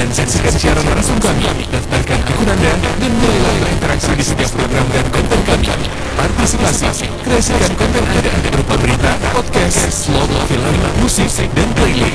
dan saksikan siaran langsung kami. Daftarkan akun Anda dan mulailah berinteraksi di setiap program dan konten kami. Partisipasi, kreasikan konten Anda berupa berita, podcast, vlog, film, musik, dan playlist.